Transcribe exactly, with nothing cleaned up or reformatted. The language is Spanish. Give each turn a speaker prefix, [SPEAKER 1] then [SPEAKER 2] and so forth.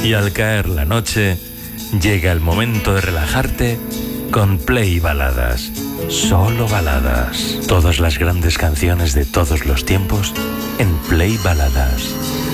[SPEAKER 1] Y al caer la noche, llega el momento de relajarte con Play Baladas. Solo baladas. Todas las grandes canciones de todos los tiempos en Play Baladas.